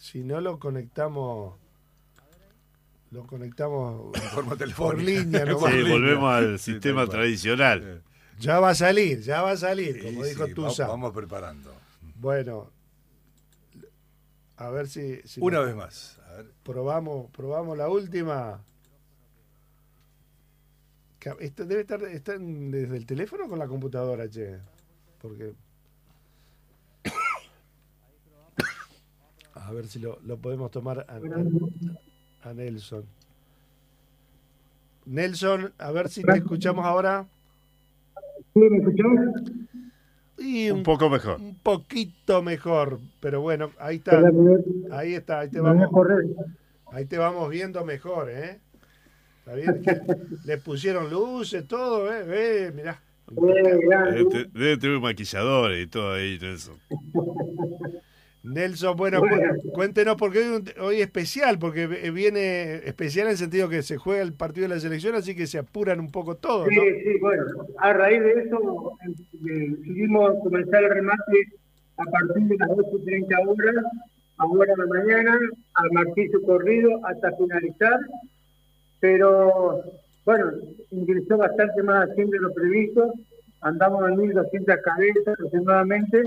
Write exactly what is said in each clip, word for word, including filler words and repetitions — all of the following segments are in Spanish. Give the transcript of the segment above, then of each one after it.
si no lo conectamos, lo conectamos de forma por telefónica. línea, ¿no? Sí, volvemos al sí, sistema tradicional. Ya va a salir, ya va a salir, como sí, dijo sí, Tusa. Vamos preparando. Bueno, a ver si... si Una nos... vez más. A ver. Probamos, probamos la última. Esto debe estar, estar desde el teléfono o con la computadora, che. Porque... A ver si lo, lo podemos tomar a, a, a Nelson. Nelson, a ver si te escuchamos ahora. ¿Sí, me escuchó? Y un, un poco mejor. Un poquito mejor, pero bueno, ahí está. Ahí está, ahí te vamos. Ahí te vamos viendo mejor, ¿eh? Está bien que le pusieron luces, todo, ¿eh? Ve, mirá. Debe, debe tener maquilladores y todo ahí, Nelson. Nelson, bueno, bueno, cuéntenos porque hoy, hoy especial, porque viene especial en el sentido que se juega el partido de la selección, así que se apuran un poco todos, ¿no? Sí, sí, bueno, a raíz de eso eh, decidimos comenzar el remate a partir de las ocho y treinta horas, ahora de la mañana, al martillo corrido hasta finalizar, pero bueno, ingresó bastante más haciendo lo previsto, andamos en mil doscientas cabezas aproximadamente.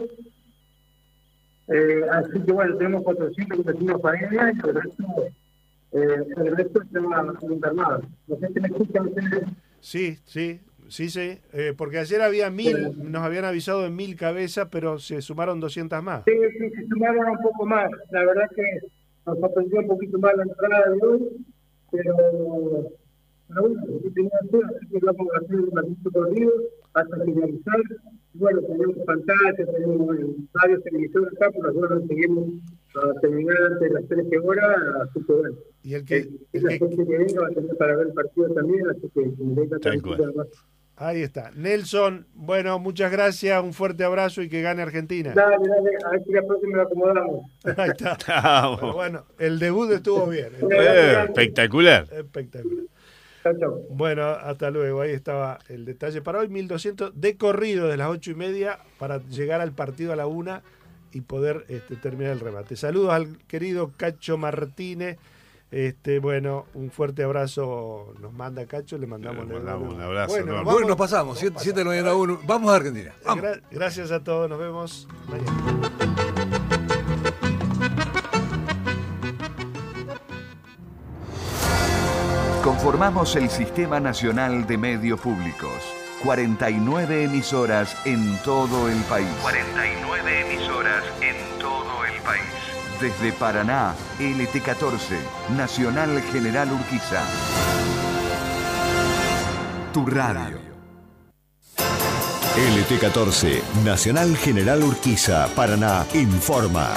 Eh, así que bueno, tenemos cuatrocientos que decimos faenas y el resto, eh, el resto se va internado. No sé si me escuchan ustedes. Sí, sí, sí, sí, eh, porque ayer había mil, sí. Nos habían avisado de mil cabezas, pero se sumaron doscientas más. Sí, sí, se sumaron un poco más. La verdad que nos sorprendió un poquito más la entrada de hoy, pero, pero bueno, sí tenía todo, así que vamos a hacer un ratito corrido hasta finalizar. Bueno, tenemos pantalla, tenemos varios televisores acá, por lo cual seguimos a terminar antes de las trece horas, así que bueno. Y el que, el, el la gente que... que venga va a tener para ver el partido también, así que venga también. Ahí está. Nelson, bueno, muchas gracias, un fuerte abrazo y que gane Argentina. Dale, dale, a ver si la próxima lo acomodamos. Ahí está. Pero bueno, el debut estuvo bien. Eh, espectacular. Espectacular. Bueno, hasta luego. Ahí estaba el detalle para hoy. mil doscientos de corrido de las ocho y media para llegar al partido a la una y poder este, terminar el remate. Saludos al querido Cacho Martínez. Este, bueno, un fuerte abrazo nos manda Cacho, le mandamos, le mandamos un abrazo. Bueno, nos, vamos, nos pasamos, siete noventa y uno. Vamos a Argentina. Vamos. Gra- gracias a todos, nos vemos mañana. Conformamos el Sistema Nacional de Medios Públicos. cuarenta y nueve emisoras en todo el país. cuarenta y nueve emisoras en todo el país. Desde Paraná, L T catorce, Nacional General Urquiza. Tu radio. L T catorce, Nacional General Urquiza, Paraná, informa.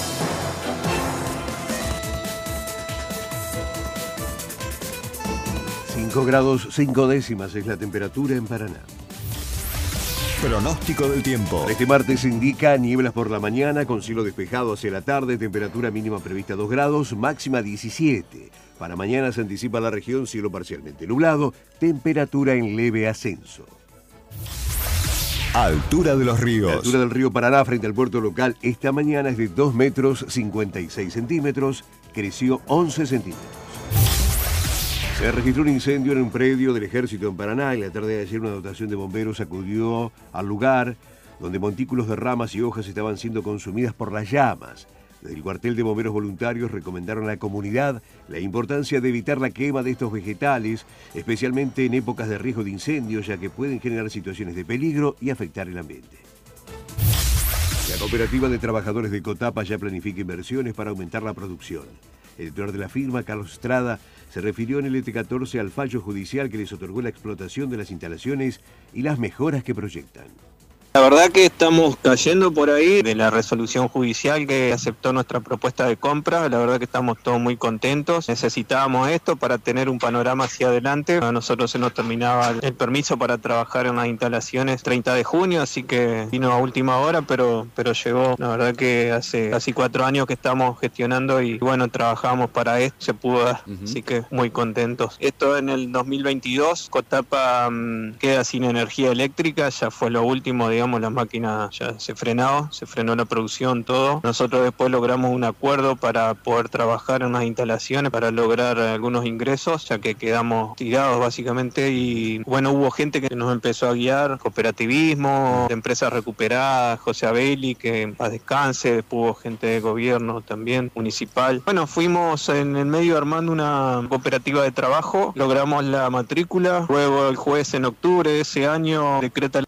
cinco grados cinco décimas es la temperatura en Paraná. Pronóstico del tiempo. Este martes indica nieblas por la mañana con cielo despejado hacia la tarde, temperatura mínima prevista dos grados, máxima diecisiete. Para mañana se anticipa la región cielo parcialmente nublado, temperatura en leve ascenso. Altura de los ríos. La altura del río Paraná frente al puerto local esta mañana es de dos metros cincuenta y seis centímetros, creció once centímetros. Se registró un incendio en un predio del Ejército en Paraná. En la tarde de ayer una dotación de bomberos acudió al lugar donde montículos de ramas y hojas estaban siendo consumidas por las llamas. Desde el cuartel de bomberos voluntarios recomendaron a la comunidad la importancia de evitar la quema de estos vegetales, especialmente en épocas de riesgo de incendios, ya que pueden generar situaciones de peligro y afectar el ambiente. La cooperativa de trabajadores de Cotapa ya planifica inversiones para aumentar la producción. El director de la firma, Carlos Estrada, se refirió en el L T catorce al fallo judicial que les otorgó la explotación de las instalaciones y las mejoras que proyectan. La verdad que estamos cayendo por ahí de la resolución judicial que aceptó nuestra propuesta de compra. La verdad que estamos todos muy contentos. Necesitábamos esto para tener un panorama hacia adelante. A nosotros se nos terminaba el permiso para trabajar en las instalaciones treinta de junio, así que vino a última hora, pero, pero llegó. La verdad que hace casi cuatro años que estamos gestionando y bueno, trabajamos para esto, se pudo dar, uh-huh. Así que muy contentos. Esto en el dos mil veintidós, Cotapa um, queda sin energía eléctrica, ya fue lo último de digamos, la máquina ya se frenó, se frenó la producción, todo. Nosotros después logramos un acuerdo para poder trabajar en unas instalaciones para lograr algunos ingresos, ya que quedamos tirados básicamente y bueno, hubo gente que nos empezó a guiar, cooperativismo, de empresas recuperadas, José Abeli, que en paz descanse, después hubo gente de gobierno también, municipal. Bueno, fuimos en el medio armando una cooperativa de trabajo, logramos la matrícula, luego el juez en octubre de ese año decreta.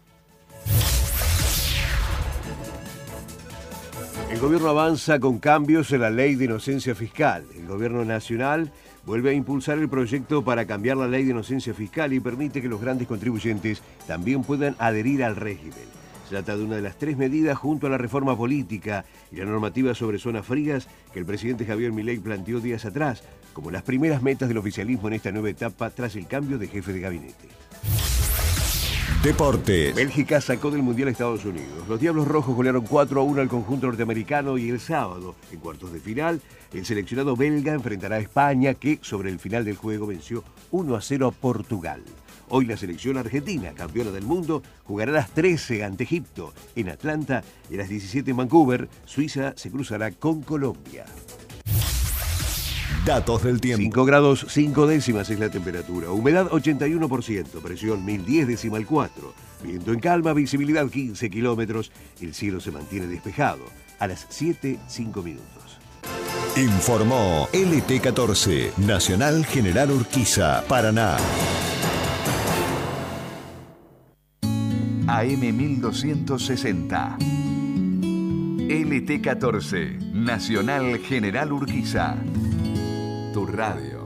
El gobierno avanza con cambios en la ley de inocencia fiscal. El gobierno nacional vuelve a impulsar el proyecto para cambiar la ley de inocencia fiscal y permite que los grandes contribuyentes también puedan adherir al régimen. Se trata de una de las tres medidas junto a la reforma política y la normativa sobre zonas frías que el presidente Javier Milei planteó días atrás, como las primeras metas del oficialismo en esta nueva etapa tras el cambio de jefe de gabinete. Deportes. Bélgica sacó del Mundial a Estados Unidos. Los Diablos Rojos golearon cuatro a uno al conjunto norteamericano y el sábado, en cuartos de final, el seleccionado belga enfrentará a España, que sobre el final del juego venció uno a cero a Portugal. Hoy la selección argentina, campeona del mundo, jugará a las trece ante Egipto en Atlanta y a las diecisiete en Vancouver. Suiza se cruzará con Colombia. Datos del tiempo. cinco grados cinco décimas es la temperatura. Humedad ochenta y uno por ciento. Presión mil diez decimal cuatro. Viento en calma. Visibilidad quince kilómetros. El cielo se mantiene despejado. A las siete, cinco minutos. Informó L T catorce, Nacional General Urquiza, Paraná. A M mil doscientos sesenta. L T catorce, Nacional General Urquiza. Tu radio.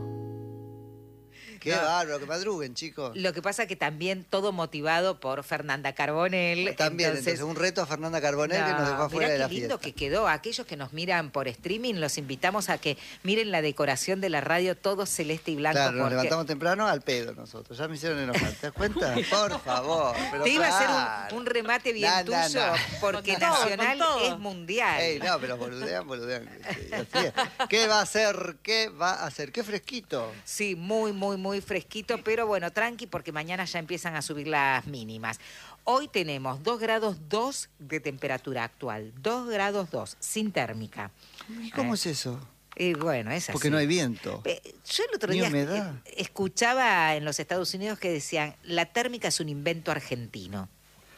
Qué bárbaro, que madruguen, chicos. Lo que pasa que también todo motivado por Fernanda Carbonell. También, entonces, entonces un reto a Fernanda Carbonell, no, que nos dejó afuera de la fiesta. Mirá qué lindo que quedó. Aquellos que nos miran por streaming, los invitamos a que miren la decoración de la radio, todo celeste y blanco. Claro, nos porque... levantamos temprano al pedo nosotros. Ya me hicieron enojar, ¿te das cuenta? Por favor. Pero te iba claro. a hacer un, un remate bien nah, tuyo, nah, nah. porque con Nacional todo, es mundial. Ey, no, pero boludean, boludean. Así es. ¿Qué va a hacer? ¿Qué va a hacer? Qué fresquito. Sí, muy, muy, muy fresquito, pero bueno, tranqui, porque mañana ya empiezan a subir las mínimas. Hoy tenemos dos grados dos de temperatura actual, dos grados dos, sin térmica. ¿Y cómo eh, es eso? Y bueno, es así. Porque no hay viento. Eh, yo el otro Ni día humedad. escuchaba en los Estados Unidos que decían, la térmica es un invento argentino.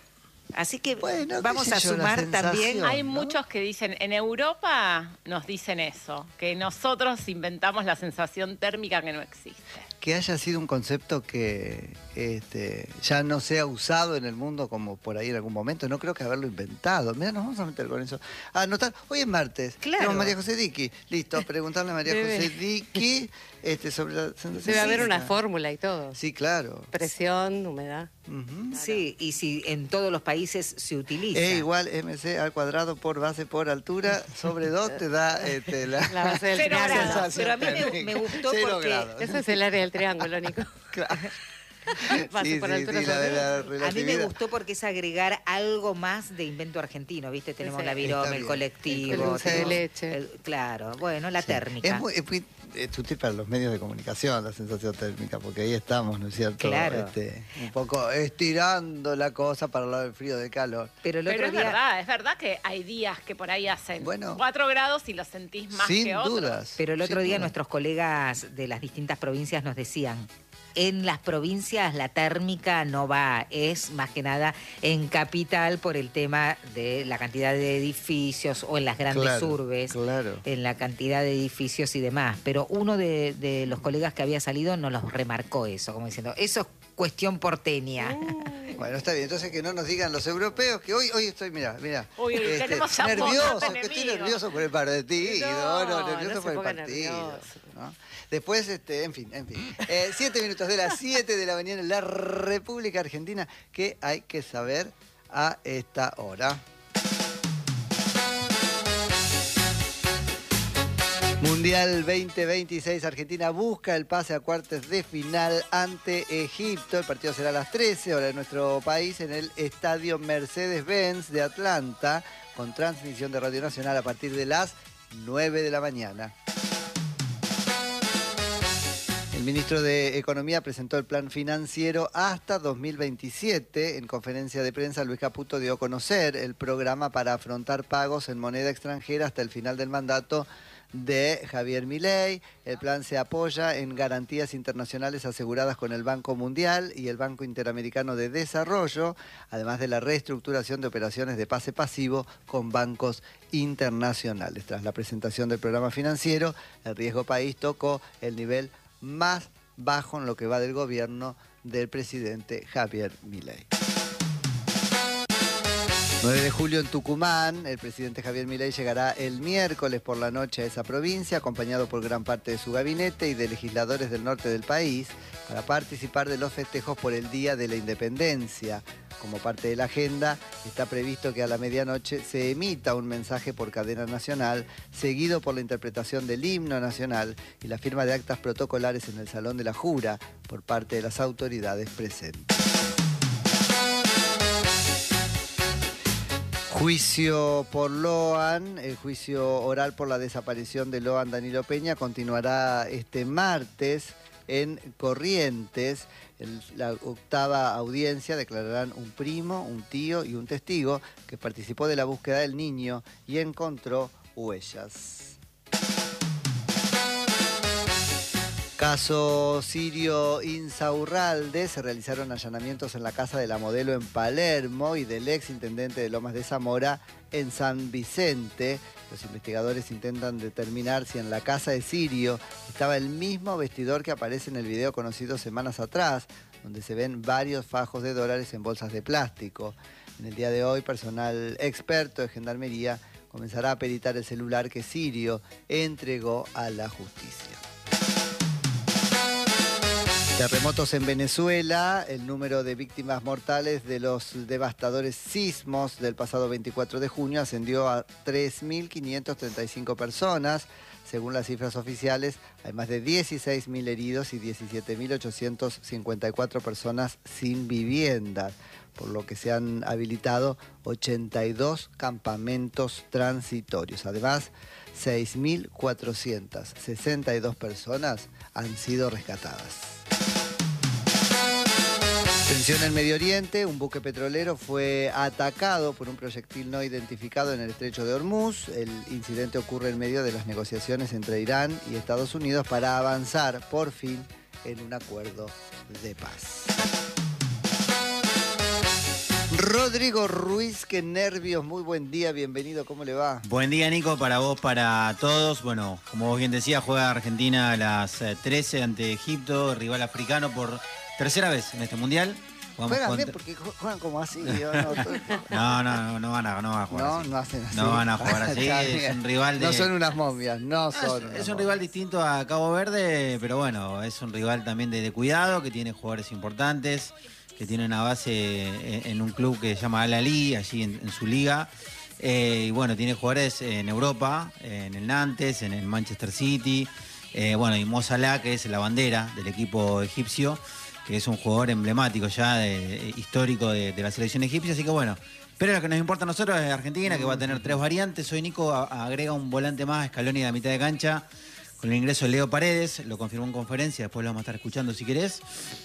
Así que bueno, vamos a sumar también. Hay ¿no? muchos que dicen, en Europa nos dicen eso, que nosotros inventamos la sensación térmica que no existe. Que haya sido un concepto que este, ya no sea usado en el mundo como por ahí en algún momento. No creo que haberlo inventado. Mira, nos vamos a meter con eso. Ah, anotar. Hoy es martes. Claro. Tenemos María José Diqui. Listo, preguntarle a María José Diqui este, sobre la sensación. Debe haber una fórmula y todo. Sí, claro. Presión, humedad. Uh-huh. Sí, y si en todos los países se utiliza. E igual mc al cuadrado por base por altura sobre dos te da este, la, la base del Cero triángulo. grados, pero a mí me, me gustó Cero porque... grados. Ese es el área del triángulo, Nico. Claro. Base sí, por sí, altura sí, la de la a mí me relatividad. gustó porque es agregar algo más de invento argentino, ¿viste? Tenemos Ese, la virome, el bien. colectivo. El dulce de tenemos leche. el- claro, bueno, la Sí. térmica. Es muy, es muy es útil para los medios de comunicación la sensación térmica, porque ahí estamos, ¿no es cierto? Claro. Este, un poco estirando la cosa para hablar del frío del calor. Pero el Pero otro es día... verdad, es verdad que hay días que por ahí hacen Bueno. cuatro grados y lo sentís más Sin que otros. dudas. Pero el otro sin día dudas. nuestros colegas de las distintas provincias nos decían, en las provincias la térmica no va, es más que nada en capital por el tema de la cantidad de edificios o en las grandes Claro, urbes, claro. en la cantidad de edificios y demás. Pero uno de, de los colegas que había salido nos los remarcó eso, como diciendo, eso es cuestión porteña. Bueno, está bien. Entonces que no nos digan los europeos que hoy hoy estoy, mira, mira. Uy, uy, tenemos ya nervioso, pocos que estoy enemigos. nervioso por el partido, No, no, nervioso no se por el ponga partido. nervioso. ¿no? Después, este, en fin, en fin. Eh, siete minutos de las siete de la mañana en la República Argentina. ¿Qué hay que saber a esta hora? Mundial veinte veintiséis, Argentina busca el pase a cuartos de final ante Egipto. El partido será a las trece, hora de nuestro país, en el Estadio Mercedes-Benz de Atlanta, con transmisión de Radio Nacional a partir de las nueve de la mañana. El ministro de Economía presentó el plan financiero hasta dos mil veintisiete. En conferencia de prensa, Luis Caputo dio a conocer el programa para afrontar pagos en moneda extranjera hasta el final del mandato de Javier Milei. El plan se apoya en garantías internacionales aseguradas con el Banco Mundial y el Banco Interamericano de Desarrollo, además de la reestructuración de operaciones de pase pasivo con bancos internacionales. Tras la presentación del programa financiero, el riesgo país tocó el nivel más bajo en lo que va del gobierno del presidente Javier Milei. nueve de julio en Tucumán, el presidente Javier Milei llegará el miércoles por la noche a esa provincia, acompañado por gran parte de su gabinete y de legisladores del norte del país, para participar de los festejos por el Día de la Independencia. Como parte de la agenda, está previsto que a la medianoche se emita un mensaje por cadena nacional, seguido por la interpretación del himno nacional y la firma de actas protocolares en el Salón de la Jura por parte de las autoridades presentes. Juicio por Loan, el juicio oral por la desaparición de Loan Danilo Peña continuará este martes en Corrientes. En la octava audiencia declararán un primo, un tío y un testigo que participó de la búsqueda del niño y encontró huellas. Caso Sirio Insaurralde, se realizaron allanamientos en la casa de la modelo en Palermo y del ex intendente de Lomas de Zamora en San Vicente. Los investigadores intentan determinar si en la casa de Sirio estaba el mismo vestidor que aparece en el video conocido semanas atrás, donde se ven varios fajos de dólares en bolsas de plástico. En el día de hoy, personal experto de Gendarmería comenzará a peritar el celular que Sirio entregó a la justicia. Terremotos en Venezuela, el número de víctimas mortales de los devastadores sismos del pasado veinticuatro de junio ascendió a tres mil quinientas treinta y cinco personas. Según las cifras oficiales, hay más de dieciséis mil heridos y diecisiete mil ochocientas cincuenta y cuatro personas sin vivienda, por lo que se han habilitado ochenta y dos campamentos transitorios. Además, seis mil cuatrocientas sesenta y dos personas han sido rescatadas. Tensión en Medio Oriente, un buque petrolero fue atacado por un proyectil no identificado en el estrecho de Hormuz. El incidente ocurre en medio de las negociaciones entre Irán y Estados Unidos para avanzar por fin en un acuerdo de paz. Rodrigo Ruiz, qué nervios, muy buen día, bienvenido, ¿cómo le va? Buen día, Nico, para vos, para todos. Bueno, como vos bien decías, juega Argentina a las trece ante Egipto, rival africano por tercera vez en este mundial. Juegan contra... bien porque juegan como así. Yo no, no, no, no van a, no van a jugar no, así. No, hacen así. No van a jugar así, es un rival de... No son unas momias, no son Es, es un rival distinto a Cabo Verde, pero bueno, es un rival también de, de cuidado, que tiene jugadores importantes, que tiene una base en, en un club que se llama Al Ahly, allí en, en su liga. Eh, y bueno, tiene jugadores en Europa, en el Nantes, en el Manchester City. Eh, bueno, y Mo Salah, que es la bandera del equipo egipcio, que es un jugador emblemático ya, de, histórico de, de la selección egipcia. Así que bueno, pero lo que nos importa a nosotros es Argentina, que va a tener tres variantes. Hoy Nico a, agrega un volante más, Scaloni, a la mitad de cancha, con el ingreso de Leo Paredes, lo confirmó en conferencia, después lo vamos a estar escuchando si querés.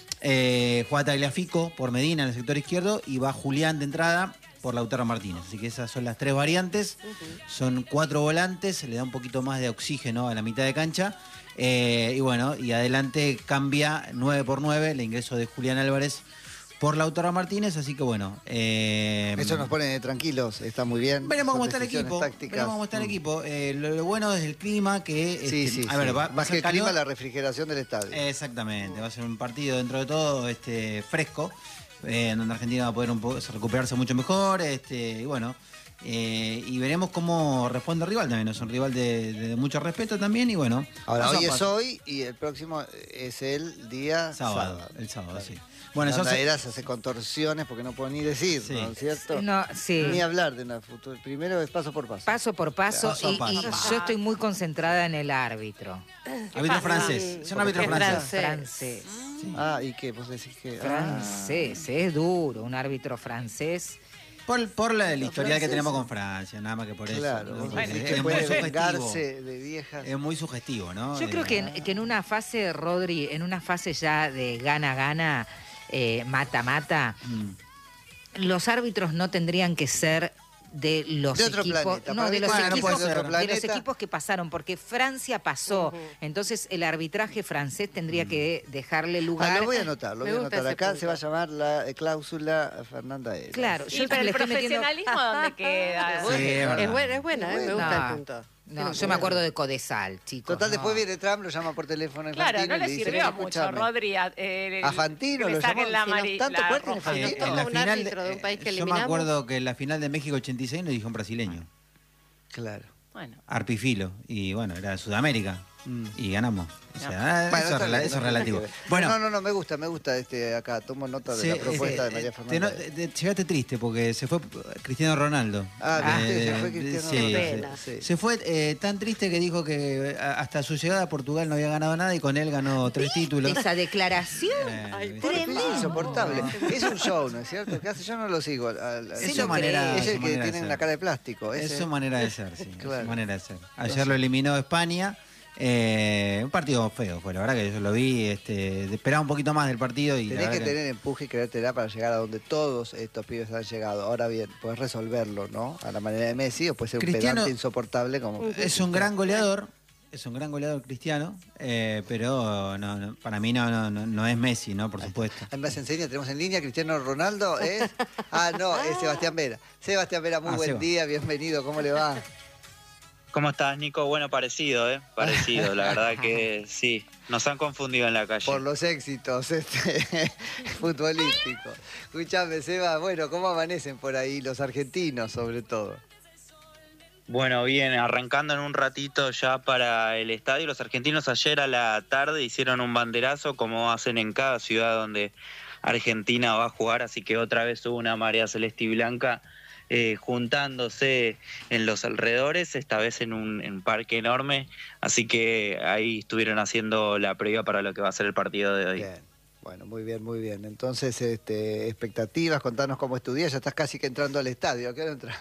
Eh, juega Tagliafico por Medina en el sector izquierdo y va Julián de entrada por Lautaro Martínez. Así que esas son las tres variantes. Uh-huh. Son cuatro volantes, le da un poquito más de oxígeno a la mitad de cancha. Eh, y bueno, y adelante cambia nueve por nueve el ingreso de Julián Álvarez por Lautaro Martínez, así que bueno. Eh, Eso nos pone tranquilos, está muy bien. Veremos cómo está el equipo. Veremos cómo está el equipo. Eh, lo, lo bueno es el clima, que sí, este, sí, a ver, sí. va, va más a ser que el calor. clima, la refrigeración del estadio. Exactamente, va a ser un partido dentro de todo este, fresco, eh, en donde Argentina va a poder un poco, recuperarse mucho mejor, este, y bueno. Eh, y veremos cómo responde el rival también. Es un rival de, de mucho respeto también. Y bueno, ahora hoy es hoy y el próximo es el día sábado. sábado. El sábado, sí. Bueno, eso se hace contorsiones porque no puedo ni decir, sí. ¿no es cierto? No, sí. Ni hablar de una futura. Primero es paso por paso. Paso por paso, paso, y, paso. y yo estoy muy concentrada en el árbitro. Árbitro francés. Es un árbitro francés. francés. Sí. Ah, ¿y qué? Vos decís que. Francés, ah. es duro, un árbitro francés. Por, por la, el historial que tenemos con Francia, nada más que por Claro, eso. ¿no? bueno, es, que es muy puede sugestivo. vengarse de viejas. Es muy sugestivo, ¿no? Yo Eh, creo que en, que en una fase, Rodri, en una fase ya de gana-gana, eh, mata-mata, mm. los árbitros no tendrían que ser de los De otro equipos, planeta. no, Para de mí los puede equipos, ser de otro de los planeta. equipos que pasaron, porque Francia pasó, Ujú. entonces el arbitraje francés tendría que dejarle Ah, lugar. lo voy a anotar, lo Me voy a gusta anotar. ese Acá punto. se va a llamar la eh, cláusula Fernanda Eras. Claro, Y yo pero le el estoy metiendo- profesionalismo, ¿dónde queda? Sí, es verdad. Es buena, es buena, eh, me gusta No. el punto. No, yo me acuerdo de Codesal, chicos. Total, no. después viene Trump, lo llama por teléfono a Claro, Fantino no y le le dice, sirvió "Mira, mucho, escuchame". Rodri. a- eh, A Fantino que le lo saquen llamó, la si no, amari- tanto la puede tener roja. En, Fantino. en la Un final, árbitro de un país que eh, yo me eliminamos. acuerdo que en la final de México ochenta y seis nos dijo un brasileño, Claro. Bueno, Arpifilo, y bueno, era de Sudamérica, Mm. y ganamos. O sea, No. ah, Bueno, eso, está es rela- bien, eso es no tiene relativo. que ver. Bueno, No, no, no, me gusta, me gusta este acá. Tomo nota de sí, la propuesta eh, de María eh, te Fernanda. no- te- llegaste triste porque se fue Cristiano Ronaldo. Ah, Eh, viste, se fue Cristiano sí, Ronaldo. sí. Pena. Sí. Se fue eh, tan triste que dijo que a- hasta su llegada a Portugal no había ganado nada y con él ganó tres títulos. Esa declaración. Eh, Ay, ¿viste? Es insoportable. Es un show, ¿no es cierto? Que hace, yo no lo sigo. al- al- Es al- su manera- es su el que manera de tiene ser. una cara de plástico. Es ese. su manera de ser, sí. Es Claro. su manera de ser. Ayer lo eliminó España. Eh, un partido feo fue, la verdad que yo lo vi. Este, esperaba un poquito más del partido y la Tenés que verdad que- tener empuje y creértela para llegar a donde todos estos pibes han llegado. Ahora bien, puedes resolverlo, ¿no? A la manera de Messi, o puede ser un Cristiano pedante insoportable como... Es un gran goleador, es un gran goleador Cristiano, eh, pero no, no, para mí no, no, no, no es Messi, ¿no? Por supuesto. Ahí me hace enseña, tenemos en línea Cristiano Ronaldo, ¿es? Ah, no, es Sebastián Vera. Sebastián Vera, muy Ah, buen Seba. día, bienvenido, ¿cómo le va? ¿Cómo estás, Nico? Bueno, parecido, ¿eh? Parecido. La verdad que sí, nos han confundido en la calle. Por los éxitos este, futbolísticos. Escuchame, Seba, bueno, ¿cómo amanecen por ahí los argentinos, sobre todo? Bueno, bien, arrancando en un ratito ya para el estadio. Los argentinos ayer a la tarde hicieron un banderazo, como hacen en cada ciudad donde Argentina va a jugar, así que otra vez hubo una marea celeste y blanca eh, juntándose en los alrededores, esta vez en un, en un parque enorme, así que ahí estuvieron haciendo la previa para lo que va a ser el partido de hoy. Bien, bueno, muy bien, muy bien. Entonces, este, expectativas, contanos cómo estudias, ya estás casi que entrando al estadio, ¿a qué hora entras?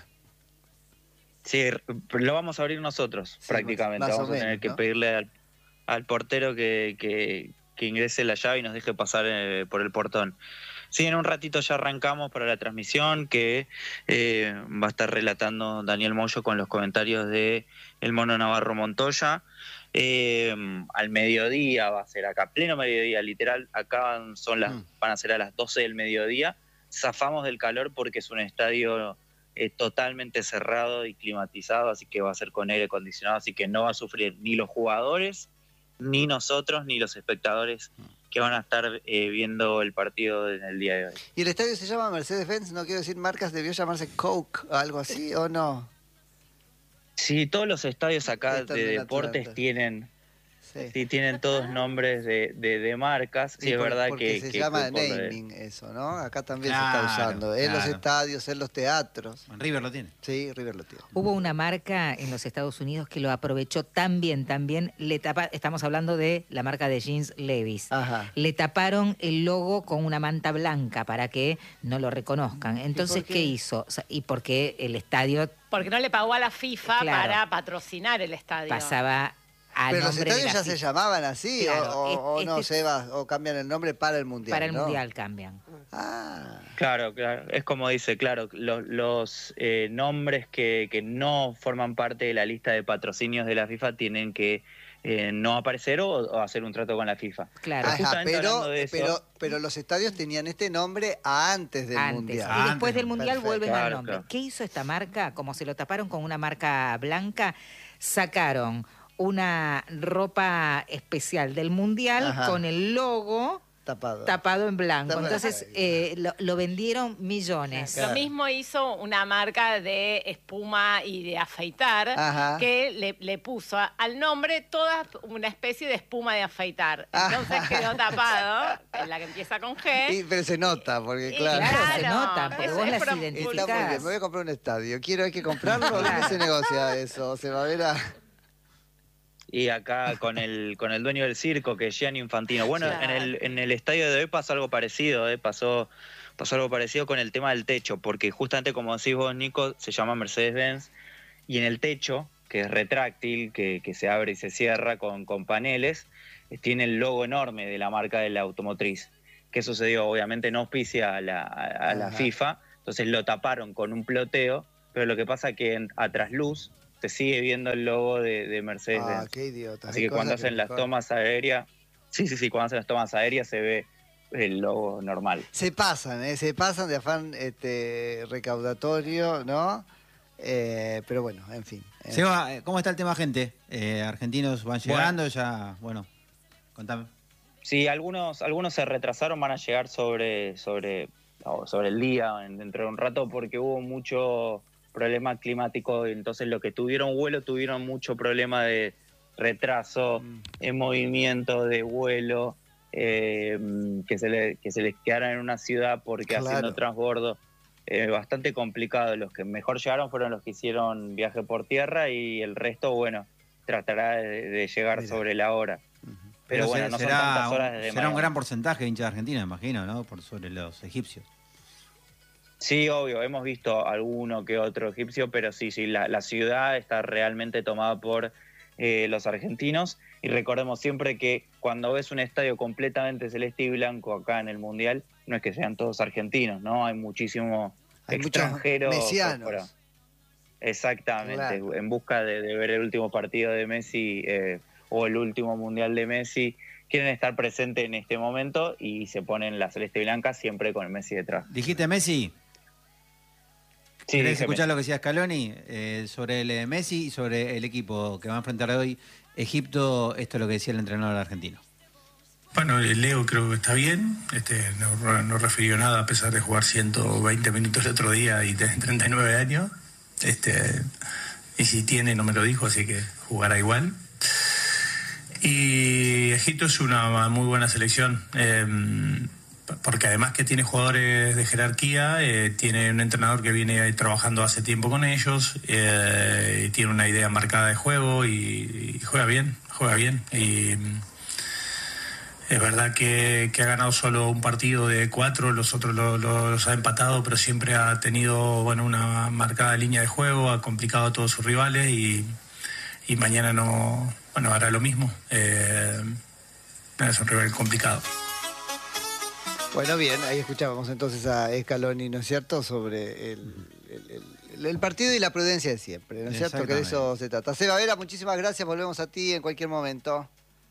Sí, lo vamos a abrir nosotros, Sí, prácticamente. más o Vamos a tener menos, que ¿no? pedirle al, al portero que, que, que ingrese la llave y nos deje pasar eh, por el portón. Sí, en un ratito ya arrancamos para la transmisión que eh, va a estar relatando Daniel Moyo con los comentarios de el Mono Navarro Montoya. Eh, al mediodía va a ser acá, pleno mediodía, literal, acá son las, Mm. van a ser a las doce del mediodía. Zafamos del calor porque es un estadio eh, totalmente cerrado y climatizado, así que va a ser con aire acondicionado, así que no va a sufrir ni los jugadores, ni nosotros, ni los espectadores que van a estar eh, viendo el partido en el día de hoy. ¿Y el estadio se llama Mercedes-Benz? No quiero decir marcas, debió llamarse Coke, algo así, ¿o no? Sí, todos los estadios acá Están de en deportes Atlanta. tienen, Sí. sí, tienen todos nombres de, de, de marcas. Sí, Sí, es por- verdad porque que... se que llama fue por lo de- naming eso, ¿no? Acá también se Claro, está usando, en los claro. estadios, en los teatros. River lo tiene. Sí, River lo tiene. Hubo una marca en los Estados Unidos que lo aprovechó tan bien, tan bien, le tapa, estamos hablando de la marca de jeans Levi's. Ajá. Le taparon el logo con una manta blanca para que no lo reconozcan. Entonces, por qué? qué? hizo? O sea, y porque el estadio porque no le pagó a la FIFA Claro. para patrocinar el estadio. pasaba a Pero los nombre de estadios la ya se FIFA. llamaban así, Claro, o, o- o es- no, este- Seba, o cambian el nombre para el Mundial. Para el ¿no? Mundial cambian. Ah, Claro, claro, es como dice, claro, lo- los eh, nombres que, que no forman parte de la lista de patrocinios de la FIFA tienen que eh, no aparecer o, o hacer un trato con la FIFA. Claro. ajá, justamente pero, hablando de eso- pero, pero los estadios tenían este nombre antes del Antes. Mundial. Y después Antes. del Mundial Perfecto. vuelven al Claro, nombre. claro. ¿Qué hizo esta marca? Como se lo taparon con una marca blanca, sacaron una ropa especial del Mundial Ajá. con el logo Tapado. tapado en blanco. Tapado. Entonces eh, lo, lo vendieron millones. Claro. Lo mismo hizo una marca de espuma y de afeitar Ajá. que le, le puso a- al nombre toda una especie de espuma de afeitar. Entonces Ajá. quedó tapado, en la que empieza con G. Y- pero se nota, porque Y claro. Claro, se Claro, nota, porque eso vos es las pro- Está muy identificás. bien, me voy a comprar un estadio. Quiero, hay que comprarlo. ¿Cómo Claro. se negocia eso? Se va a ver a... Y acá con el con el dueño del circo, que es Gianni Infantino. Bueno, Claro. en el en el estadio de hoy pasó algo parecido, ¿eh? Pasó pasó algo parecido con el tema del techo, porque justamente como decís vos, Nico, se llama Mercedes-Benz, y en el techo, que es retráctil, que, que se abre y se cierra con, con paneles, tiene el logo enorme de la marca de la automotriz. ¿Qué sucedió? Obviamente no auspicia a la, a, a la FIFA, entonces lo taparon con un ploteo, pero lo que pasa es que en, a trasluz se sigue viendo el logo de, de Mercedes-Benz. Ah, qué idiota. Así que cuando hacen las tomas aéreas, sí, sí, sí, cuando hacen las tomas aéreas se ve el logo normal. Se pasan, ¿eh? Se pasan de afán este, recaudatorio, ¿no? Eh, pero bueno, en fin. Eh. Seba, ¿cómo está el tema gente? Eh, ¿Argentinos van llegando? Bueno. Ya, bueno, contame. Sí, algunos, algunos se retrasaron, van a llegar sobre, sobre, sobre el día, dentro de un rato, porque hubo mucho problema climático, entonces los que tuvieron vuelo tuvieron mucho problema de retraso, mm. en movimiento de vuelo, eh, que, se le, que se les quedaran en una ciudad porque claro. haciendo transbordo. Eh, bastante complicado. Los que mejor llegaron fueron los que hicieron viaje por tierra y el resto, bueno, tratará de, de llegar Mira. sobre la hora. Uh-huh. Pero, Pero bueno, no son tantas horas de Será un gran porcentaje de hinchas de Argentina, imagino, ¿no? Por sobre los egipcios. Sí, obvio, hemos visto alguno que otro egipcio, pero sí, sí, la, la ciudad está realmente tomada por eh, los argentinos. Y recordemos siempre que cuando ves un estadio completamente celeste y blanco acá en el Mundial, no es que sean todos argentinos, ¿no? Hay muchísimo Hay extranjero. Mesianos. Exactamente, Claro. en busca de, de ver el último partido de Messi eh, o el último Mundial de Messi. Quieren estar presentes en este momento y se ponen la celeste y blanca siempre con el Messi detrás. ¿Dijiste Messi? Sí, ¿Querés escuchar lo que decía Scaloni eh, sobre el eh, Messi y sobre el equipo que va a enfrentar hoy Egipto? Esto es lo que decía el entrenador argentino. Bueno, Leo creo que está bien, este, no, no refirió nada a pesar de jugar ciento veinte minutos el otro día y tener treinta y nueve años. Este, y si tiene, no me lo dijo, así que jugará igual. Y Egipto es una muy buena selección. Eh, porque además que tiene jugadores de jerarquía, eh, tiene un entrenador que viene trabajando hace tiempo con ellos, eh, y tiene una idea marcada de juego y, y juega bien, juega bien. Y es verdad que, que ha ganado solo un partido de cuatro, los otros lo, lo, los ha empatado, pero siempre ha tenido bueno, una marcada línea de juego, ha complicado a todos sus rivales y, y mañana no, bueno, hará lo mismo. Eh, es un rival complicado. Bueno, bien, ahí escuchábamos entonces a Scaloni, ¿no es cierto?, sobre el, el, el, el partido y la prudencia de siempre, ¿no es cierto?, que de eso se trata. Seba Vera, muchísimas gracias, volvemos a ti en cualquier momento.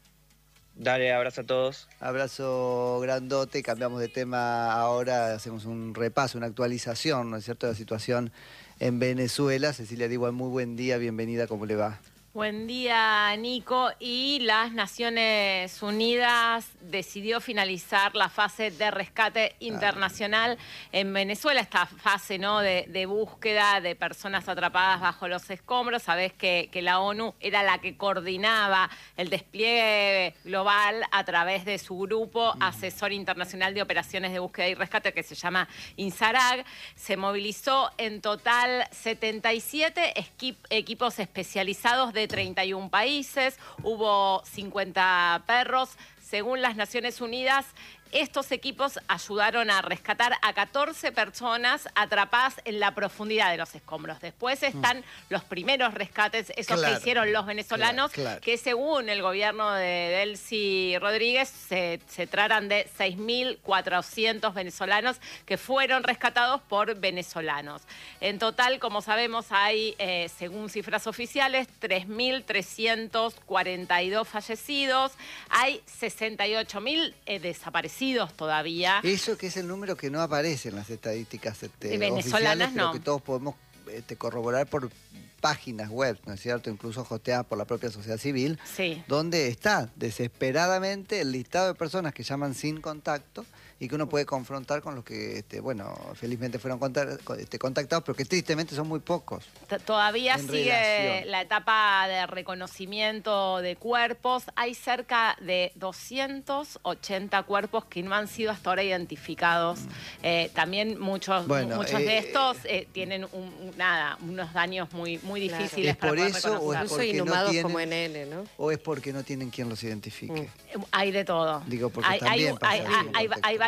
Dale, abrazo a todos. Abrazo grandote, cambiamos de tema ahora, hacemos un repaso, una actualización, ¿no es cierto?, de la situación en Venezuela. Cecilia Digua, muy buen día, bienvenida, ¿cómo le va? Buen día, Nico. Y las Naciones Unidas decidió finalizar la fase de rescate internacional en Venezuela, esta fase, ¿no?, de, de búsqueda de personas atrapadas bajo los escombros. Sabés que, que la ONU era la que coordinaba el despliegue global a través de su grupo asesor internacional de operaciones de búsqueda y rescate, que se llama INSARAG. Se movilizó en total setenta y siete equip- equipos especializados de treinta y un países, hubo cincuenta perros. Según las Naciones Unidas, estos equipos ayudaron a rescatar a catorce personas atrapadas en la profundidad de los escombros. Después están mm. los primeros rescates, esos claro, que hicieron los venezolanos, claro, claro. que según el gobierno de Delcy Rodríguez se, se tratan de seis mil cuatrocientos venezolanos que fueron rescatados por venezolanos. En total, como sabemos, hay, eh, según cifras oficiales, tres mil trescientos cuarenta y dos fallecidos, hay sesenta y ocho mil eh, desaparecidos todavía. Eso que es el número que no aparece en las estadísticas este, venezolanas, oficiales, pero no. que todos podemos este, corroborar por páginas web, ¿no es cierto?, incluso hosteadas por la propia sociedad civil, sí. donde está desesperadamente el listado de personas que llaman sin contacto y que uno puede confrontar con los que, este, bueno, felizmente fueron contar, este, contactados, pero que tristemente son muy pocos. Todavía sigue relación. la etapa de reconocimiento de cuerpos. Hay cerca de doscientos ochenta cuerpos que no han sido hasta ahora identificados. Mm. Eh, también muchos, bueno, muchos eh, de estos eh, tienen un, un, nada, unos daños muy, muy difíciles claro. para ¿Es por poder eso o es porque inhumados no tienen, como N L, ¿no? o es porque no tienen quien los identifique? Mm. Hay de todo. Digo, porque hay, también hay, pasa hay, eso, hay, hay varios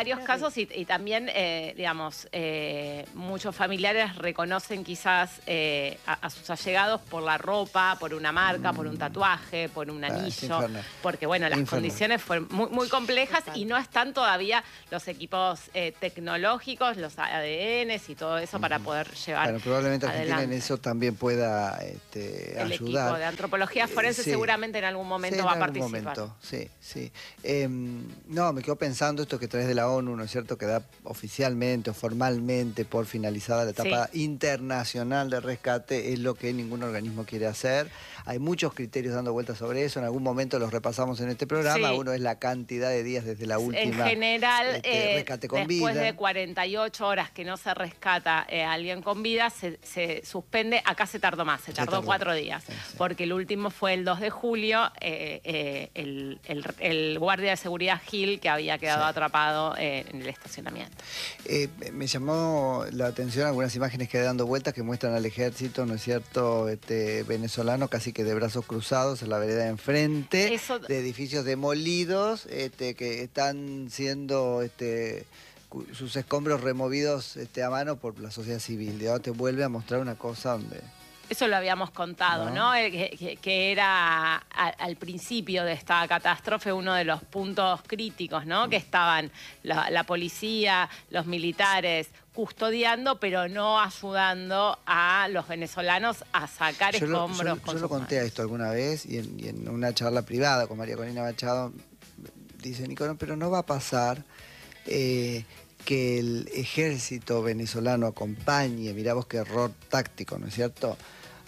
varios casos y, y también, eh, digamos, eh, muchos familiares reconocen quizás eh, a, a sus allegados por la ropa, por una marca, mm. por un tatuaje, por un anillo, ah, porque bueno, las infernal. condiciones fueron muy, muy complejas y no están todavía los equipos eh, tecnológicos, los A D Ns y todo eso mm. para poder llevar Bueno, probablemente Argentina adelante. en eso también pueda este, El ayudar. equipo de antropología forense eh, sí. seguramente en algún momento sí, va en a participar. Momento. Sí, sí. Eh, no, me quedo pensando esto que traes de la ONU, ¿no es cierto? Que da oficialmente o formalmente por finalizada la etapa sí. internacional de rescate, es lo que ningún organismo quiere hacer. Hay muchos criterios dando vueltas sobre eso, en algún momento los repasamos en este programa. Sí. Uno es la cantidad de días desde la última. En general, este, eh, rescate con después vida. de cuarenta y ocho horas que no se rescata eh, a alguien con vida, se, se suspende. Acá se tardó más, se tardó, se tardó. cuatro días, sí, sí. porque el último fue el dos de julio, eh, eh, el, el, el guardia de seguridad Gil, que había quedado sí. atrapado eh, en el estacionamiento. Eh, me llamó la atención algunas imágenes que hay dando vueltas que muestran al ejército, ¿no es cierto?, este, venezolano, casi que de brazos cruzados en la vereda de enfrente, Eso... de edificios demolidos este, que están siendo este, sus escombros removidos este, a mano por la sociedad civil. De ahora te vuelve a mostrar una cosa donde... Eso lo habíamos contado, ¿no? ¿no? Que, que, que era a, al principio de esta catástrofe uno de los puntos críticos, ¿no? Mm. Que estaban la, la policía, los militares custodiando, pero no ayudando a los venezolanos a sacar yo escombros. Lo, yo con yo lo conté manos. a esto alguna vez y en, y en una charla privada con María Corina Machado, dice Nico, no, pero no va a pasar... Eh, que el ejército venezolano acompañe, mirá vos qué error táctico, ¿no es cierto?,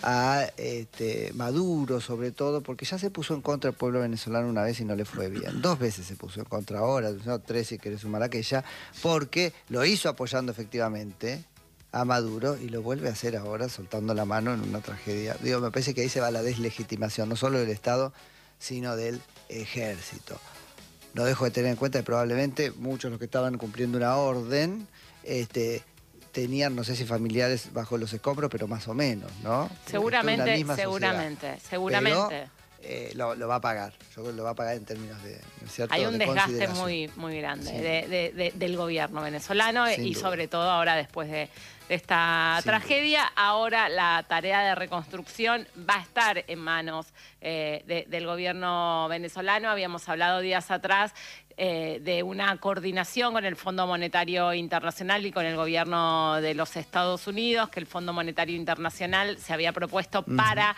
a este, Maduro sobre todo, porque ya se puso en contra del pueblo venezolano una vez y no le fue bien. Dos veces se puso en contra ahora, no, tres si querés sumar aquella, porque lo hizo apoyando efectivamente a Maduro y lo vuelve a hacer ahora soltando la mano en una tragedia. Digo, me parece que ahí se va la deslegitimación, no solo del Estado, sino del ejército. No dejo de tener en cuenta que probablemente muchos de los que estaban cumpliendo una orden este, tenían, no sé si familiares bajo los escombros, pero más o menos, ¿no? Seguramente, seguramente, sociedad. seguramente. Pero, eh, lo, lo va a pagar, yo creo que lo va a pagar en términos de, ¿no es cierto?, hay un de desgaste muy, muy grande sí. de, de, de, del gobierno venezolano Sin y duda. sobre todo ahora después de... de esta Sin tragedia, duda. ahora la tarea de reconstrucción va a estar en manos eh, de, del gobierno venezolano. Habíamos hablado días atrás eh, de una coordinación con el Fondo Monetario Internacional y con el gobierno de los Estados Unidos, que el Fondo Monetario Internacional se había propuesto uh-huh. para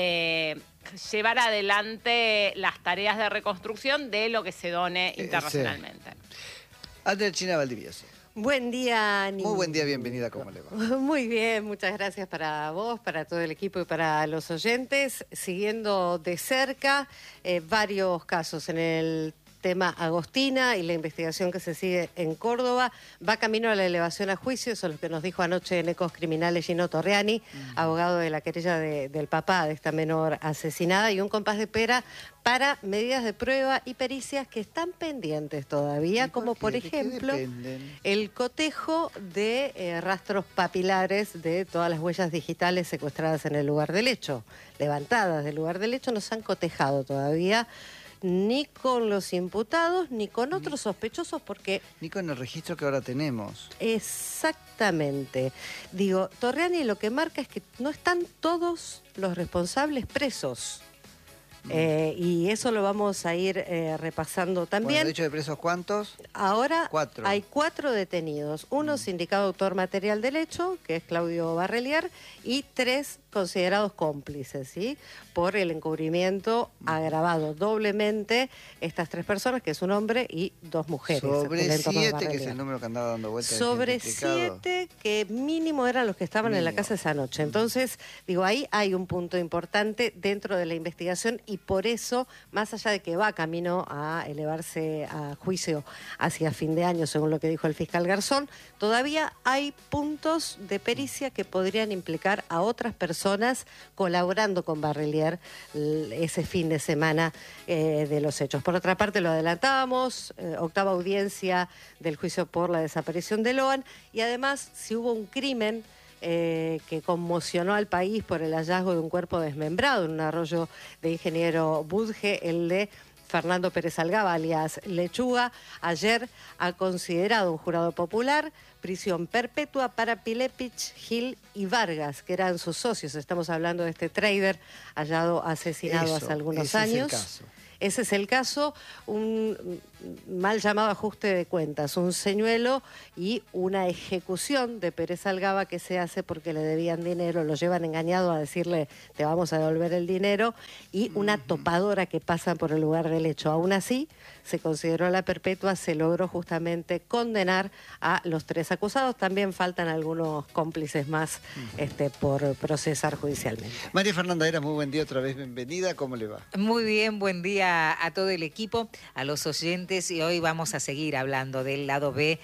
eh, llevar adelante las tareas de reconstrucción de lo que se done eh, internacionalmente. Sí. Andrea China Valdivieso. Buen día, Nico. Muy buen día, bienvenida, ¿cómo le va? Muy bien, muchas gracias para vos, para todo el equipo y para los oyentes. Siguiendo de cerca eh, varios casos en el tema Agostina y la investigación que se sigue en Córdoba. Va camino a la elevación a juicio, eso es lo que nos dijo anoche en Ecos Criminales Gino Torriani, mm. abogado de la querella de, del papá de esta menor asesinada, y un compás de espera para medidas de prueba y pericias que están pendientes todavía, como por ejemplo el cotejo de eh, rastros papilares de todas las huellas digitales secuestradas en el lugar del hecho, levantadas del lugar del hecho, no se han cotejado todavía ni con los imputados, ni con otros sospechosos, porque... Ni con el registro que ahora tenemos. Exactamente. Digo, Torriani lo que marca es que no están todos los responsables presos. Eh, y eso lo vamos a ir eh, repasando también. Bueno, de hecho, ¿de presos cuántos? Ahora cuatro. Hay cuatro detenidos. Uno mm. sindicado autor material del hecho, que es Claudio Barrelier, y tres considerados cómplices, ¿sí?, por el encubrimiento mm. agravado doblemente. Estas tres personas, que es un hombre y dos mujeres. Sobre siete, que es el número que andaba dando vueltas. Sobre siete, que mínimo eran los que estaban mínimo. en la casa esa noche. Entonces, digo, ahí hay un punto importante dentro de la investigación y por eso, más allá de que va camino a elevarse a juicio hacia fin de año, según lo que dijo el fiscal Garzón, todavía hay puntos de pericia que podrían implicar a otras personas colaborando con Barrelier ese fin de semana eh, de los hechos. Por otra parte, lo adelantábamos, eh, octava audiencia del juicio por la desaparición de Loan, y además, si hubo un crimen Eh, que conmocionó al país por el hallazgo de un cuerpo desmembrado en un arroyo de Ingeniero Budge, el de Fernando Pérez Algaba, alias Lechuga, ayer ha considerado un jurado popular prisión perpetua para Pilepich, Gil y Vargas, que eran sus socios. Estamos hablando de este trader hallado asesinado Eso, hace algunos ese años. Es el caso. Ese es el caso, un mal llamado ajuste de cuentas, un señuelo y una ejecución de Pérez Algaba que se hace porque le debían dinero, lo llevan engañado a decirle te vamos a devolver el dinero, y una topadora que pasa por el lugar del hecho. Aún así, se consideró la perpetua, se logró justamente condenar a los tres acusados. También faltan algunos cómplices más este, por procesar judicialmente. María Fernanda Heras, muy buen día otra vez, bienvenida, ¿cómo le va? Muy bien, buen día a todo el equipo, a los oyentes, y hoy vamos a seguir hablando del lado B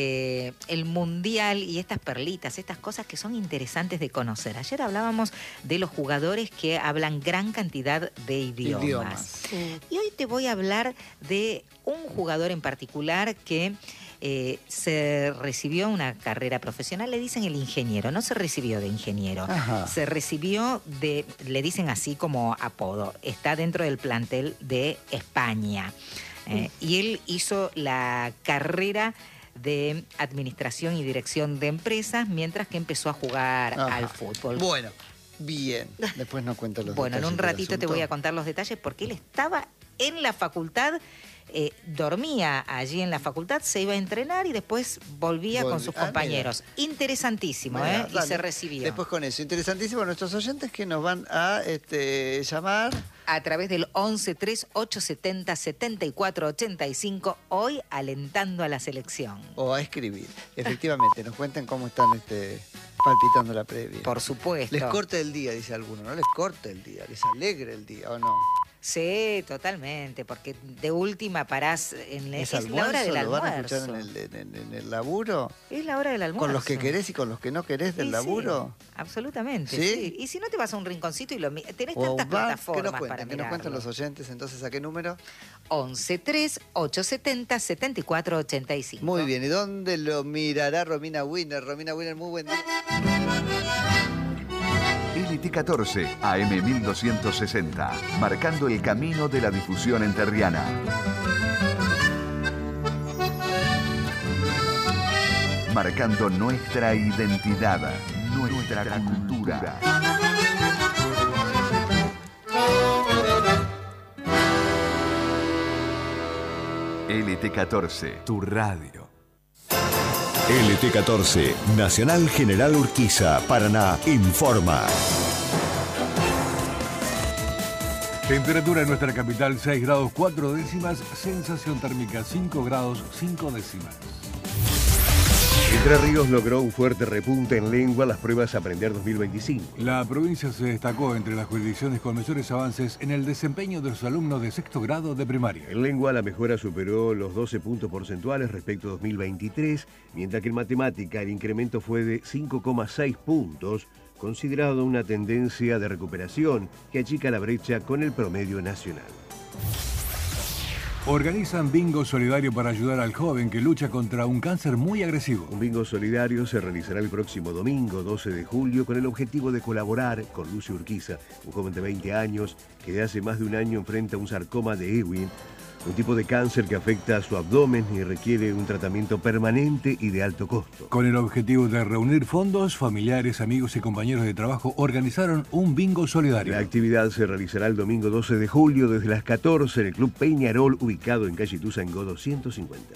del Mundial y estas perlitas, estas cosas que son interesantes de conocer. Ayer hablábamos de los jugadores que hablan gran cantidad de idiomas. idiomas. Y hoy te voy a hablar de un jugador en particular que eh, se recibió una carrera profesional, le dicen el ingeniero, no se recibió de ingeniero, Ajá. se recibió de, le dicen así como apodo, está dentro del plantel de España. Eh, y él hizo la carrera de administración y dirección de empresas mientras que empezó a jugar Ajá. al fútbol. Bueno, bien. Después nos cuenta los bueno, detalles. Bueno, en un ratito te voy a contar los detalles porque él estaba en la facultad, eh, dormía allí en la facultad, se iba a entrenar y después volvía Volví. con sus compañeros. Ah, Interesantísimo, mira, ¿eh? Dale. Y se recibió. Después con eso, interesantísimo. Nuestros oyentes que nos van a este, llamar... A través del once tres ocho setenta setenta y cuatro ochenta y cinco, hoy alentando a la selección. O a escribir. Efectivamente, nos cuenten cómo están este, palpitando la previa. Por supuesto. Les corte el día, dice alguno. No les corte el día, les alegre el día, ¿o no? Sí, totalmente, porque de última parás en es, es la hora del almuerzo. ¿Lo van a escuchar en el, en, en el laburo? Es la hora del almuerzo. ¿Con los que querés y con los que no querés del sí, laburo? Sí, absolutamente, ¿Sí? sí. Y si no te vas a un rinconcito y lo tenés o tantas bar, plataformas ¿qué nos cuentan, para ¿Qué nos cuentan los oyentes? Entonces, ¿a qué número? once tres ocho setenta setenta y cuatro ochenta y cinco. Muy bien, ¿y dónde lo mirará Romina Winner? Romina Winner, muy buen día. L T catorce, A M mil doscientos sesenta, marcando el camino de la difusión enterriana. Marcando nuestra identidad, nuestra, nuestra cultura. L T catorce, tu radio. L T catorce, Nacional General Urquiza, Paraná, informa. Temperatura en nuestra capital seis grados cuatro décimas, sensación térmica cinco grados cinco décimas. Entre Ríos logró un fuerte repunte en lengua las pruebas Aprender dos mil veinticinco. La provincia se destacó entre las jurisdicciones con mayores avances en el desempeño de sus alumnos de sexto grado de primaria. En lengua la mejora superó los doce puntos porcentuales respecto a dos mil veintitrés, mientras que en matemática el incremento fue de cinco coma seis puntos, considerado una tendencia de recuperación que achica la brecha con el promedio nacional. Organizan bingo solidario para ayudar al joven que lucha contra un cáncer muy agresivo. Un bingo solidario se realizará el próximo domingo, doce de julio, con el objetivo de colaborar con Lucio Urquiza, un joven de veinte años que de hace más de un año enfrenta un sarcoma de Ewing, un tipo de cáncer que afecta a su abdomen y requiere un tratamiento permanente y de alto costo. Con el objetivo de reunir fondos, familiares, amigos y compañeros de trabajo organizaron un bingo solidario. La actividad se realizará el domingo doce de julio desde las catorce en el Club Peñarol, ubicado en calle Ituzaingó doscientos cincuenta.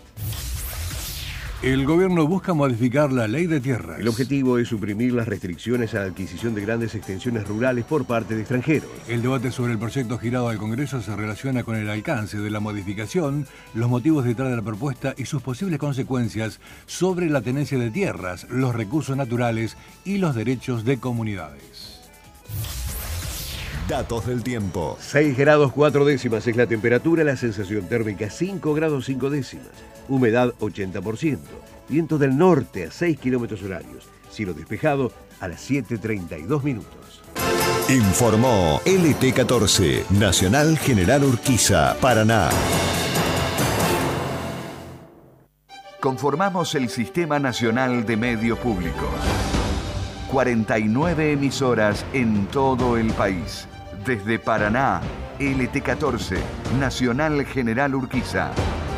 El gobierno busca modificar la ley de tierras. El objetivo es suprimir las restricciones a la adquisición de grandes extensiones rurales por parte de extranjeros. El debate sobre el proyecto girado al Congreso se relaciona con el alcance de la modificación, los motivos detrás de la propuesta y sus posibles consecuencias sobre la tenencia de tierras, los recursos naturales y los derechos de comunidades. Datos del tiempo. seis grados cuatro décimas es la temperatura, la sensación térmica cinco grados cinco décimas, humedad ochenta por ciento, viento del norte a seis kilómetros horarios, cielo despejado a las siete treinta y dos minutos. Informó L T catorce, Nacional General Urquiza, Paraná. Conformamos el Sistema Nacional de Medios Públicos. cuarenta y nueve emisoras en todo el país. Desde Paraná, L T catorce, Nacional General Urquiza.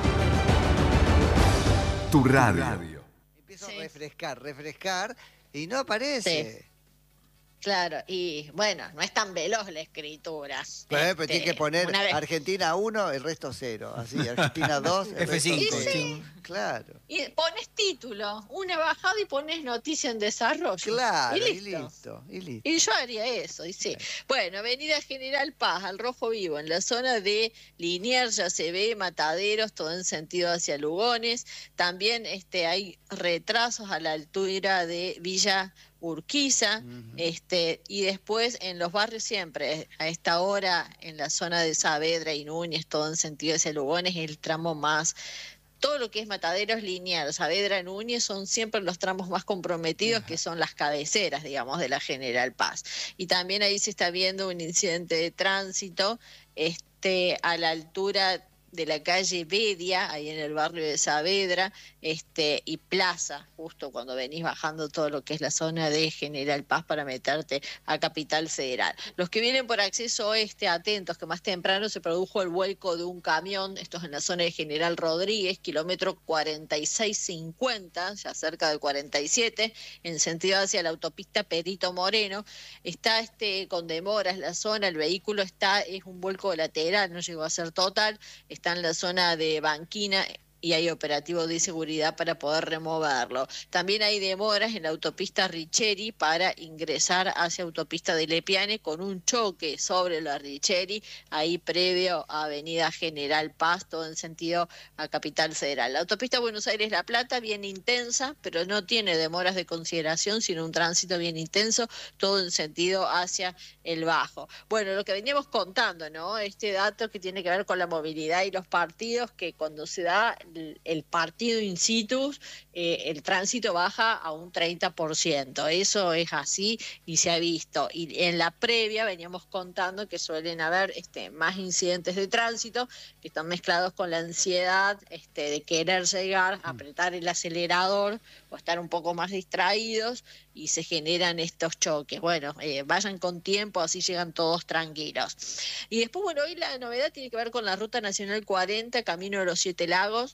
Tu radio. Empiezo a refrescar, refrescar y no aparece. Sí. Claro, y bueno, no es tan veloz la escritura. Pero, Este, pero tiene que poner una vez- Argentina uno, el resto cero. Así, Argentina dos, el F resto cinco. cero. Claro. Y pones título, una bajada y pones noticia en desarrollo. Claro, y y listo. listo, y listo. Y yo haría eso, y sí. Bueno, Avenida General Paz, al Rojo Vivo, en la zona de Liniers ya se ve, Mataderos, todo en sentido hacia Lugones. También este, hay retrasos a la altura de Villa Urquiza, este, y después en los barrios siempre, a esta hora, en la zona de Saavedra y Núñez, todo en sentido hacia Lugones, es el tramo más. Todo lo que es Mataderos, Liniers, Saavedra, Núñez son siempre los tramos más comprometidos, que son las cabeceras, digamos, de la General Paz. Y también ahí se está viendo un incidente de tránsito este, a la altura de la calle Bedia, ahí en el barrio de Saavedra, este, y Plaza, justo cuando venís bajando todo lo que es la zona de General Paz para meterte a Capital Federal. Los que vienen por acceso oeste, atentos, que más temprano se produjo el vuelco de un camión, esto es en la zona de General Rodríguez, kilómetro cuarenta y seis cincuenta, ya cerca del cuarenta y siete, en sentido hacia la autopista Perito Moreno. Está este con demoras la zona, el vehículo está, es un vuelco lateral, no llegó a ser total, está en la zona de Banquina y hay operativo de seguridad para poder removerlo. También hay demoras en la autopista Richeri para ingresar hacia autopista de Lepiane con un choque sobre la Richeri, ahí previo a Avenida General Paz, todo en sentido a Capital Federal. La autopista Buenos Aires-La Plata, bien intensa, pero no tiene demoras de consideración, sino un tránsito bien intenso, todo en sentido hacia el Bajo. Bueno, lo que veníamos contando, ¿no? Este dato que tiene que ver con la movilidad y los partidos, que cuando se da el partido in situ, eh, el tránsito baja a un treinta por ciento. Eso es así y se ha visto. Y en la previa veníamos contando que suelen haber este, más incidentes de tránsito que están mezclados con la ansiedad este, de querer llegar, apretar el acelerador o estar un poco más distraídos y se generan estos choques. Bueno, eh, vayan con tiempo, así llegan todos tranquilos. Y después, bueno, hoy la novedad tiene que ver con la Ruta Nacional cuarenta, Camino de los Siete Lagos,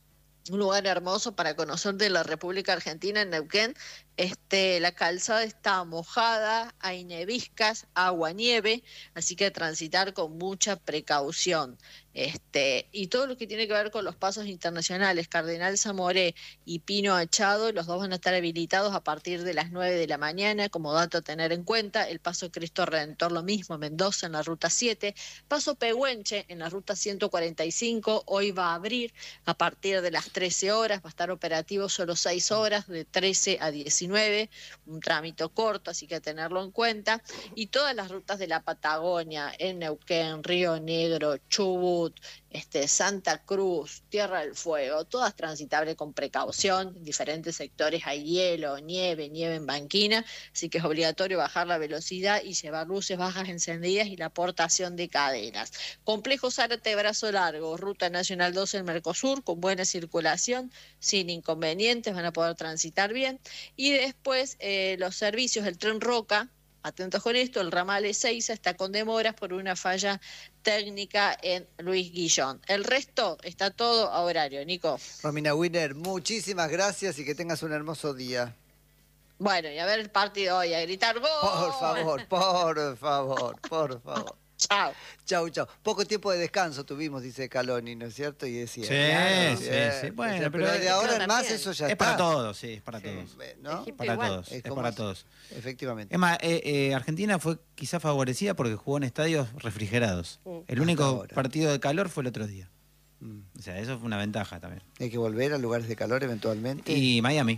un lugar hermoso para conocer de la República Argentina, en Neuquén. Este, la calzada está mojada, hay neviscas, agua, nieve, así que transitar con mucha precaución. Este, y todo lo que tiene que ver con los pasos internacionales, Cardenal Zamoré y Pino Achado, los dos van a estar habilitados a partir de las nueve de la mañana, como dato a tener en cuenta. El paso Cristo Redentor lo mismo, Mendoza en la ruta siete, paso Pehuenche en la ruta ciento cuarenta y cinco, hoy va a abrir a partir de las trece horas, va a estar operativo solo seis horas, de trece a diecinueve, un trámite corto, así que a tenerlo en cuenta. Y todas las rutas de la Patagonia, en Neuquén, Río Negro, Chubut, Este, Santa Cruz, Tierra del Fuego, todas transitables con precaución. En diferentes sectores hay hielo, nieve, nieve en banquina, así que es obligatorio bajar la velocidad y llevar luces bajas encendidas y la aportación de cadenas. Complejo Zárate Brazo Largo, Ruta Nacional doce en Mercosur, con buena circulación, sin inconvenientes, van a poder transitar bien. Y después eh, los servicios, el tren Roca, atentos con esto, el ramal Ezeiza está con demoras por una falla técnica en Luis Guillón. El resto está todo a horario, Nico. Romina Wiener, muchísimas gracias y que tengas un hermoso día. Bueno, y a ver el partido hoy, a gritar ¡gol! Por favor, por favor, por favor. Chao. Chau, chau. Poco tiempo de descanso tuvimos, dice Caloni, ¿no es cierto? Y decía. Sí, claro, sí, bien, sí. Bueno, pero, pero de ahora en más eso ya es está. para todos, sí, es para Sí, todos. ¿no? Es para todos, es, como para es. todos. Efectivamente. Es más, eh, eh, Argentina fue quizá favorecida porque jugó en estadios refrigerados. Mm. El único Hasta ahora. partido de calor fue el otro día. Mm. O sea, eso fue una ventaja también. Hay que volver a lugares de calor eventualmente. Y Miami.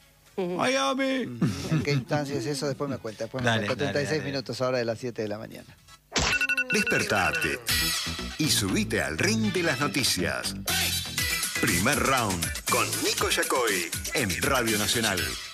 Miami. ¿En qué instancia es eso? Después me cuenta. Después me Dale, cuenta. dale, treinta y seis dale. minutos ahora de las siete de la mañana. Despertate y subite al ring de las noticias. Primer round con Nico Yacoy en Radio Nacional.